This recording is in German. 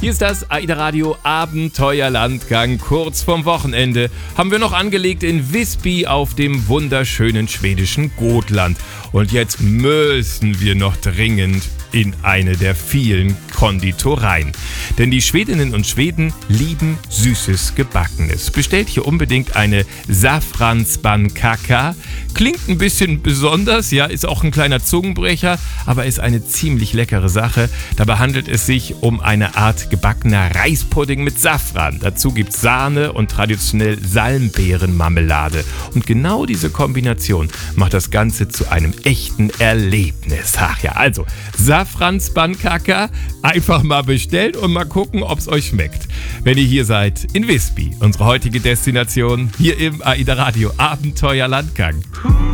Hier ist das AIDA Radio Abenteuerlandgang. Kurz vorm Wochenende haben wir noch angelegt in Visby auf dem wunderschönen schwedischen Gotland. Und jetzt müssen wir noch dringend in eine der vielen Konditoreien. Denn die Schwedinnen und Schweden lieben süßes Gebackenes. Bestellt hier unbedingt eine Safranspannkaka. Klingt ein bisschen besonders, ja, ist auch ein kleiner Zungenbrecher, aber ist eine ziemlich leckere Sache. Dabei handelt es sich um eine Art gebackener Reispudding mit Safran. Dazu gibt's Sahne und traditionell Salmbeerenmarmelade. Und genau diese Kombination macht das Ganze zu einem echten Erlebnis. Ach ja, also Safranspannkaka einfach mal bestellen und mal gucken, ob es euch schmeckt. Wenn ihr hier seid in Visby, unsere heutige Destination hier im AIDA Radio Abenteuerlandgang.